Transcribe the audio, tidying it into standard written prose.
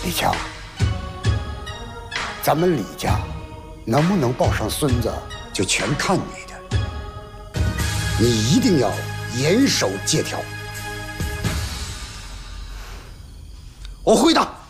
李强，咱们李家能不能抱上孙子，就全看你的。你一定要严守戒条。 我会的。